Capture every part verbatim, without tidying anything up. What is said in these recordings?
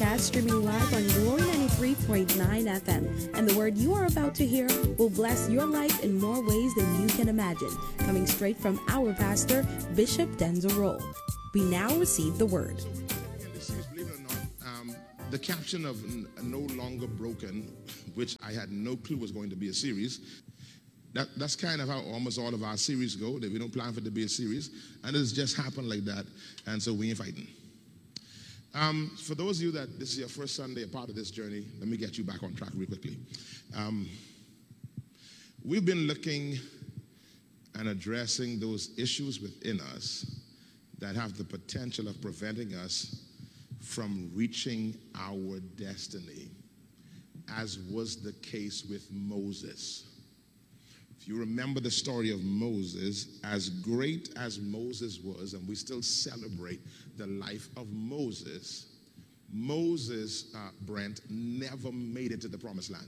broadcast streaming live on Glory ninety-three point nine F M. And the word you are about to hear will bless your life in more ways than you can imagine. Coming straight from our pastor, Bishop Denzel Rolle. We now receive the word. So in the series, believe it or not, um, the caption of n- No Longer Broken, which I had no clue was going to be a series, that, that's kind of how almost all of our series go, that we don't plan for it to be a series, and it's just happened like that, and so we ain't fighting. Um, for those of you that this is your first Sunday, a part of this journey, let me get you back on track real quickly. Um, we've been looking and addressing those issues within us that have the potential of preventing us from reaching our destiny, as was the case with Moses. If you remember the story of Moses, as great as Moses was, and we still celebrate the life of Moses, Moses, uh, Brent, never made it to the promised land.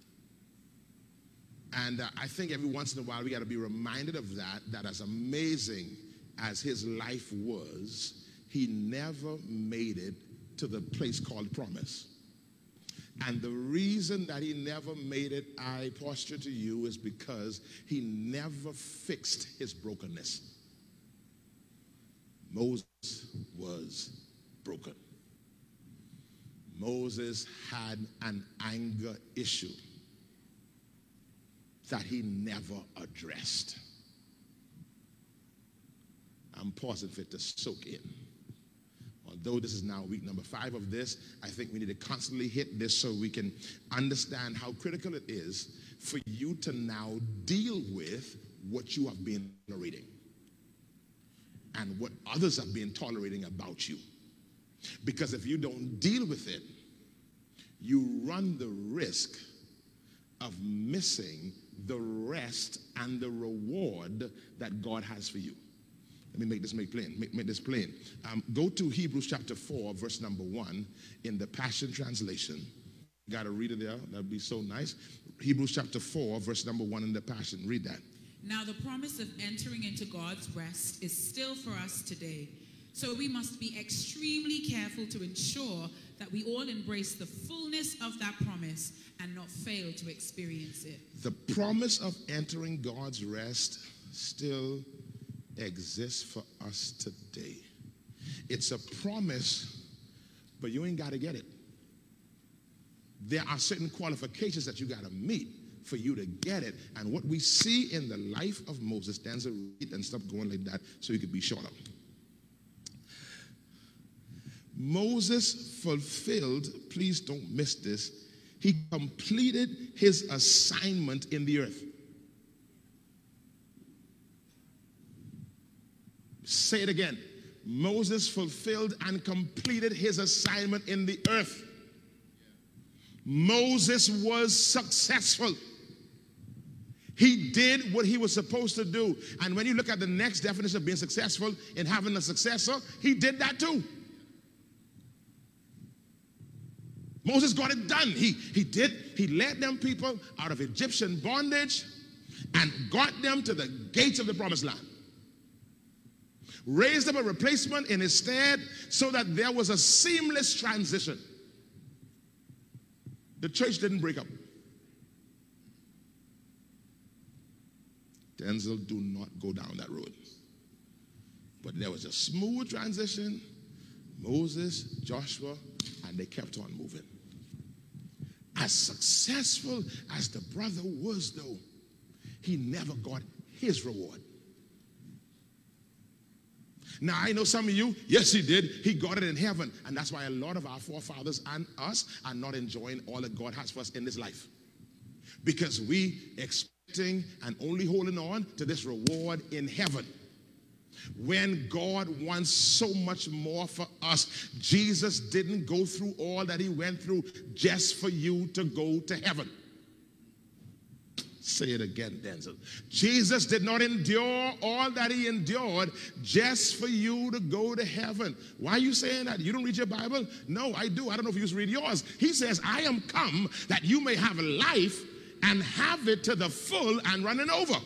And uh, I think every once in a while we got to be reminded of that, that as amazing as his life was, he never made it to the place called promise. And the reason that he never made it, I posture to you, is because he never fixed his brokenness. Moses was broken. Moses had an anger issue that he never addressed. I'm pausing for it to soak in. Although this is now week number five of this, I think we need to constantly hit this so we can understand how critical it is for you to now deal with what you have been tolerating and what others have been tolerating about you. Because if you don't deal with it, you run the risk of missing the rest and the reward that God has for you. Let me make this make plain. Make, make this plain. Um, go to Hebrews chapter four, verse number one in the Passion Translation. Got to read it there. That'd be so nice. Hebrews chapter four, verse number one in the Passion. Read that. Now the promise of entering into God's rest is still for us today. So we must be extremely careful to ensure that we all embrace the fullness of that promise and not fail to experience it. The promise of entering God's rest still exists for us today. It's a promise, but you ain't got to get it. There are certain qualifications that you got to meet for you to get it. And what we see in the life of Moses, stands a read and stop going like that so you could be shorter. Moses fulfilled, please don't miss this, he completed his assignment in the earth. Say it again. Moses fulfilled and completed his assignment in the earth. Moses was successful. He did what he was supposed to do. And when you look at the next definition of being successful in having a successor, he did that too. Moses got it done. He, he did. He led them people out of Egyptian bondage and got them to the gates of the promised land. Raised up a replacement in his stead so that there was a seamless transition. The church didn't break up. Denzel, do not go down that road. But there was a smooth transition. Moses, Joshua, and they kept on moving. As successful as the brother was, though, he never got his reward. Now, I know some of you, yes, he did. He got it in heaven. And that's why a lot of our forefathers and us are not enjoying all that God has for us in this life. Because we expecting and only holding on to this reward in heaven. When God wants so much more for us, Jesus didn't go through all that he went through just for you to go to heaven. Say it again, Denzel. Jesus did not endure all that he endured just for you to go to heaven. Why are you saying that? You don't read your Bible? No, I do. I don't know if you just read yours. He says, I am come that you may have life and have it to the full and running over.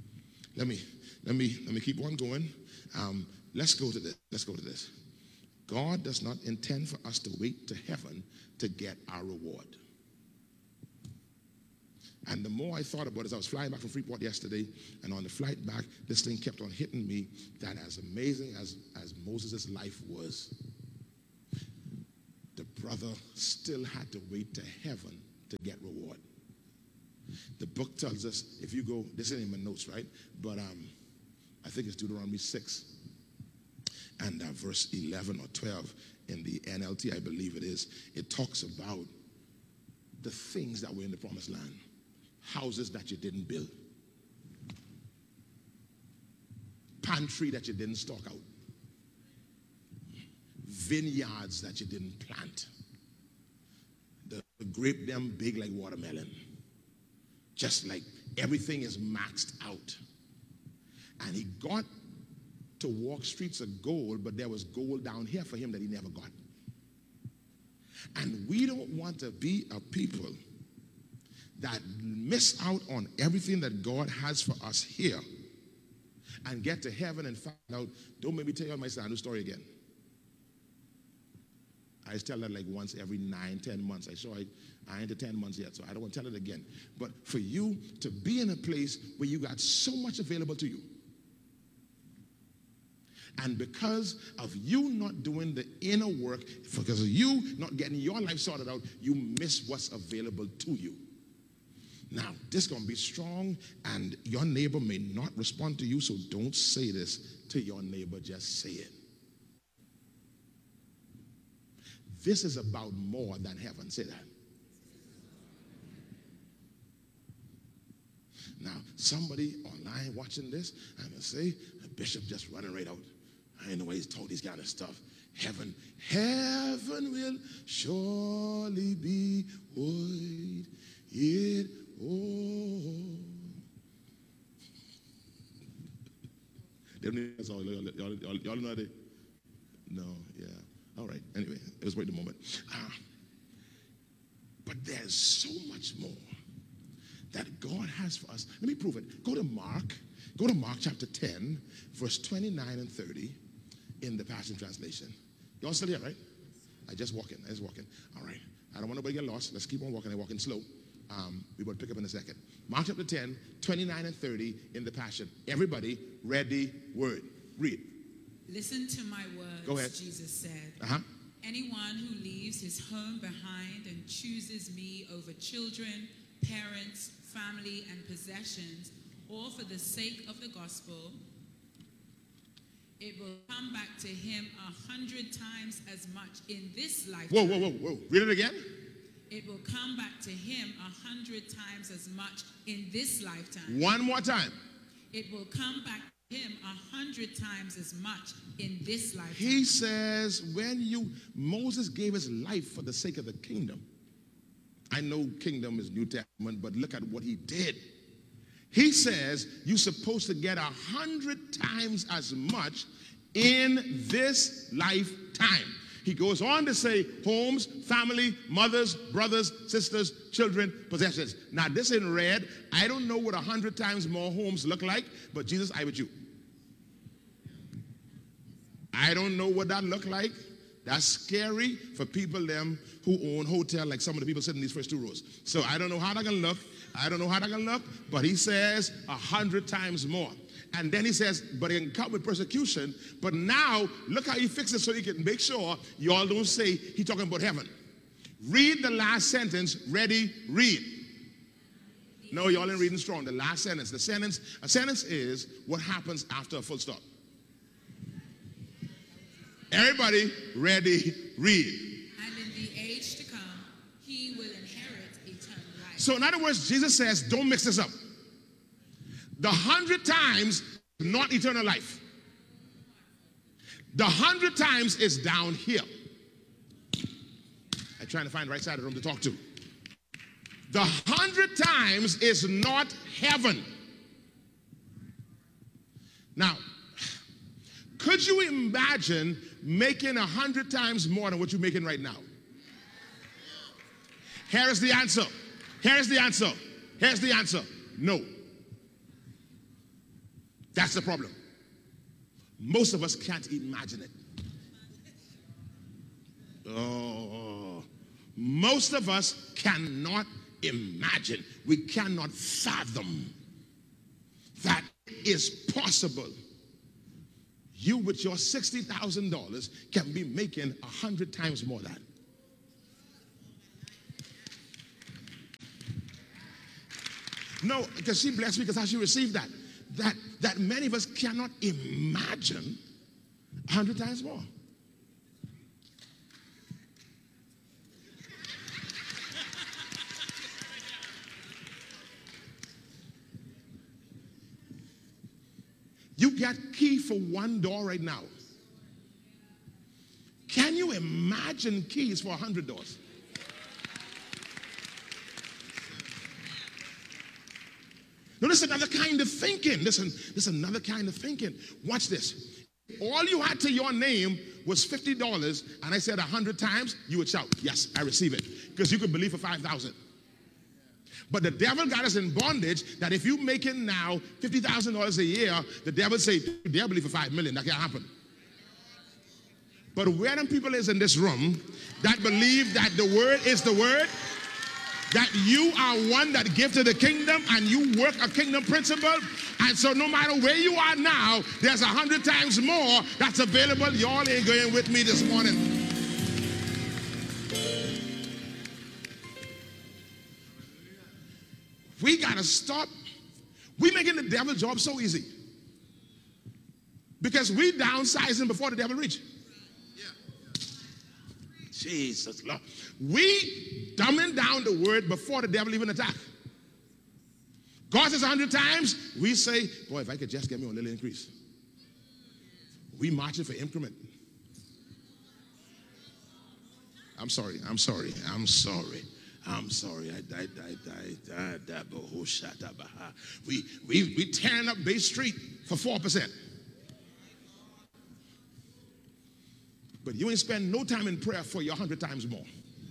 Let me, let me, let me keep on going. Um, let's go to this. Let's go to this. God does not intend for us to wait to heaven to get our reward. And the more I thought about it, as I was flying back from Freeport yesterday, and on the flight back, this thing kept on hitting me, that as amazing as, as Moses' life was, the brother still had to wait to heaven to get reward. The book tells us, if you go, this isn't in my notes, right? But um, I think it's Deuteronomy six, and uh, verse eleven or twelve in the N L T, I believe it is. It talks about the things that were in the promised land. Houses that you didn't build. Pantry that you didn't stock out. Vineyards that you didn't plant. The, the grape them big like watermelon. Just like everything is maxed out. And he got to walk streets of gold, but there was gold down here for him that he never got. And we don't want to be a people that miss out on everything that God has for us here and get to heaven and find out, don't make me tell you my Sandu story again. I tell that like once every nine, ten months. I saw I, I ain't to ten months yet, so I don't want to tell it again. But for you to be in a place where you got so much available to you, and because of you not doing the inner work, because of you not getting your life sorted out, you miss what's available to you. Now, this is going to be strong, and your neighbor may not respond to you, so don't say this to your neighbor. Just say it. This is about more than heaven. Say that. Now, somebody online watching this, I'm going to say, the bishop just running right out. I ain't know why he's told these kind of stuff. Heaven, heaven will surely be void. It oh. Y'all, y'all, y'all, y'all know that? No, yeah. All right. Anyway, it was wait a moment. Uh, but there's so much more that God has for us. Let me prove it. Go to Mark. Go to Mark chapter ten, verse twenty-nine and thirty in the Passion Translation. Y'all still here, right? I just walking. I just walking. All right. I don't want nobody to get lost. Let's keep on walking. I'm walking slow. Um, we will pick up in a second. Mark chapter ten, twenty-nine and thirty in the Passion. Everybody, ready, word. Read. Listen to my words, Go ahead. Jesus said. Uh-huh. Anyone who leaves his home behind and chooses me over children, parents, family, and possessions, all for the sake of the gospel, it will come back to him a hundred times as much in this lifetime. Whoa, whoa, whoa, whoa. Read it again. It will come back to him a hundred times as much in this lifetime. One more time. It will come back to him a hundred times as much in this lifetime. He says when you, Moses gave his life for the sake of the kingdom. I know kingdom is New Testament, but look at what he did. He says you're supposed to get a hundred times as much in this lifetime. He goes on to say homes, family, mothers, brothers, sisters, children, possessions. Now this in red, I don't know what a hundred times more homes look like, but Jesus, I with you. I don't know what that look like. That's scary for people them who own hotel, like some of the people sitting in these first two rows. So I don't know how they're gonna look. I don't know how they're gonna look, but he says a hundred times more. And then he says, but it can come with persecution. But now, look how he fixes it so he can make sure you all don't say he's talking about heaven. Read the last sentence. Ready? Read. No, y'all ain't reading strong. The last sentence. The sentence, a sentence is what happens after a full stop. Everybody, ready? Read. And in the age to come, he will inherit eternal life. So in other words, Jesus says, don't mix this up. The hundred times, not eternal life. The hundred times is down here. I'm trying to find the right side of the room to talk to. The hundred times is not heaven. Now, could you imagine making a hundred times more than what you're making right now? Here is the answer. Here is the answer. Here's the answer. No. That's the problem. Most of us can't imagine it. Oh, most of us cannot imagine. We cannot fathom that is possible. You with your sixty thousand dollars can be making a hundred times more than. No, because she blessed me because how she received that. That that many of us cannot imagine a hundred times more. You got key for one door right now. Can you imagine keys for a hundred doors? No, this is another kind of thinking. Listen, this is another kind of thinking. Watch this. All you had to your name was fifty dollars, and I said a hundred times, you would shout, yes, I receive it. Because you could believe for five thousand. But the devil got us in bondage that if you making now fifty thousand dollars a year, the devil say, they'll believe for five million. That can't happen. But where them people is in this room that believe that the word is the word, that you are one that give to the kingdom and you work a kingdom principle, and so no matter where you are now, there's a hundred times more that's available. Y'all ain't going with me this morning. We got to stop. We making the devil's job so easy. Because we downsizing before the devil reach. Jesus, Lord. We dumbing down the word before the devil even attack. God says a hundred times, we say, boy, if I could just get me a little increase. We marching for increment. I'm sorry, I'm sorry, I'm sorry. I'm sorry. I died, died, died, died, We we we tearing up Bay Street for four percent. But you ain't spend no time in prayer for your hundred times more.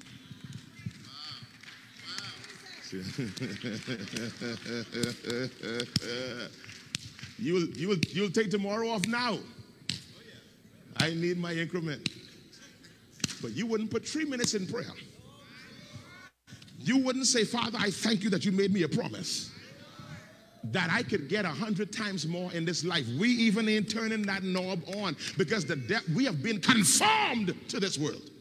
you'll you'll you'll take tomorrow off now. I need my increment. But you wouldn't put three minutes in prayer. You wouldn't say, Father, I thank you that you made me a promise that I could get a hundred times more in this life. We even ain't turning that knob on because the de- we have been conformed to this world.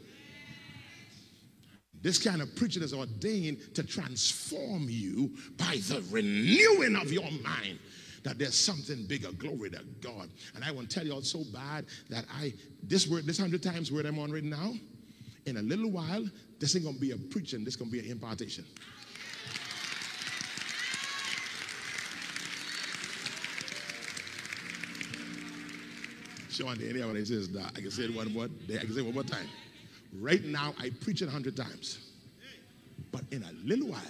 This kind of preaching is ordained to transform you by the renewing of your mind. That there's something bigger. Glory to God. And I want to tell you all so bad that I, this word, this hundred times word I'm on right now, in a little while, this ain't going to be a preaching, this is going to be an impartation. Sean, any when he says that, I can say it one more day, I can say it one more time. Right now, I preach it a hundred times. But in a little while,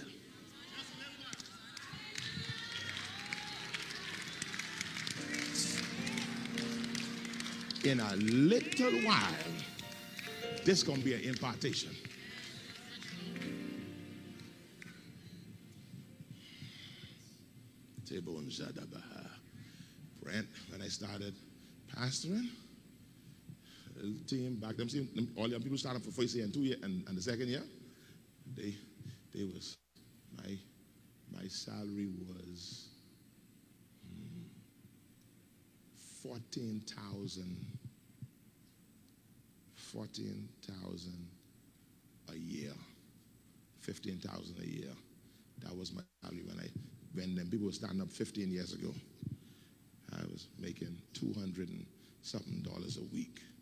in a little while, this is going to be an impartation. Brent, when I started pastoring, the team back then, all young people started for first year and two year and, and the second year, they they was my my salary was hmm, fourteen thousand. fourteen thousand a year, fifteen thousand a year. That was my salary when I, when them people were starting up fifteen years ago. I was making two hundred and something dollars a week.